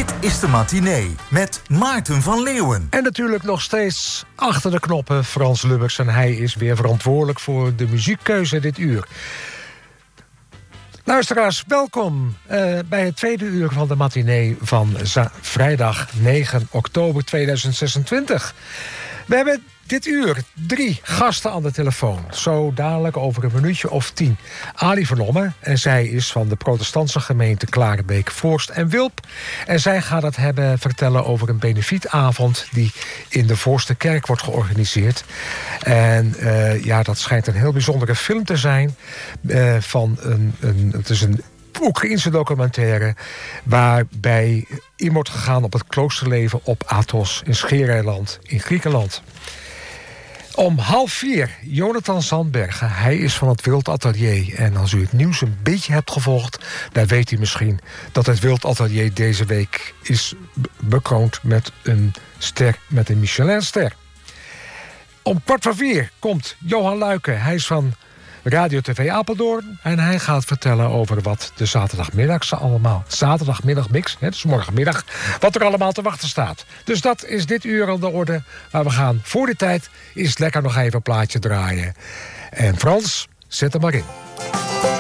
Dit is de matinee met Maarten van Leeuwen. En natuurlijk nog steeds achter de knoppen Frans Lubbers. En hij is weer verantwoordelijk voor de muziekkeuze dit uur. Luisteraars, welkom bij het tweede uur van de matinee van vrijdag 9 oktober 2026. We hebben dit uur 3 gasten aan de telefoon. Zo dadelijk over een minuutje of 10. Ali van Lomme, en zij is van de protestantse gemeente Klarenbeek, Voorst en Wilp. En zij gaat het vertellen over een benefietavond die in de Voorsterkerk wordt georganiseerd. En dat schijnt een heel bijzondere film te zijn. Het is een Oekraïense documentaire waarbij in wordt gegaan op het kloosterleven op Athos in Schiereiland in Griekenland. Om 3:30, Jonathan Zandbergen. Hij is van het Wild Atelier. En als u het nieuws een beetje hebt gevolgd, dan weet u misschien dat het Wild Atelier deze week is bekroond met een ster, met een Michelinster. Om 3:15 komt Johan Luijken. Hij is van Radio TV Apeldoorn. En hij gaat vertellen over wat de zaterdagmiddagmix, dus morgenmiddag, wat er allemaal te wachten staat. Dus dat is dit uur aan de orde. Maar we gaan voor die tijd eens lekker nog even een plaatje draaien. En Frans, zet er maar in.